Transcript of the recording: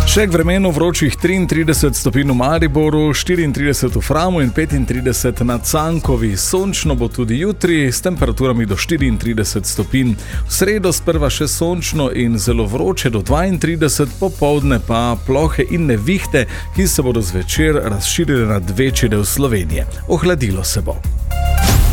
Še k vremenu vročih 33 stopinj v Mariboru, 34 v Framu in 35 na Cankovi. Sončno bo tudi jutri s temperaturami do 34 stopinj. V sredo sprva še sončno in zelo vroče do 32, popoldne pa plohe in nevihte, ki se bodo zvečer razširile nad večji del Slovenije. Ohladilo se bo.